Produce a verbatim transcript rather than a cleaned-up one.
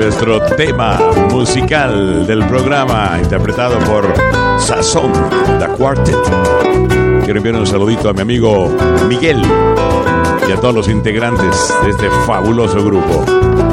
nuestro tema musical del programa, interpretado por Sazón, The Quartet. Quiero enviar un saludito a mi amigo Miguel y a todos los integrantes de este fabuloso grupo.